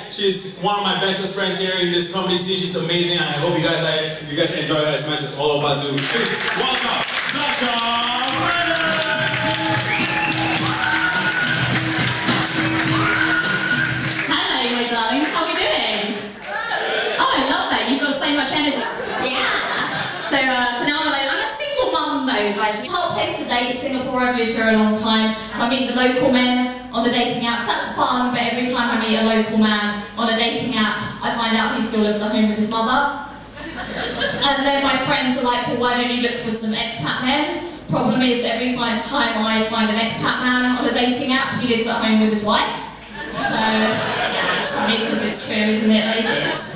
She's one of my bestest friends here in this comedy scene. She's amazing, and I hope you guys enjoy her as much as all of us do. Please welcome Sasha Brennan! Hello, my darlings. How are we doing? Oh, I love that. You've got so much energy. Yeah. So now I'm a single mum though, guys. Hard place to date, Singapore. I've lived here a long time. So I meet the local men on the dating apps. That's fun, but every time I meet a local man on a dating app, I find out he still lives at home with his mother. And then my friends are like, well, why don't you look for some expat men? Problem is, every time I find an expat man on a dating app, he lives at home with his wife. So, yeah, it's funny because it's true, isn't it, ladies?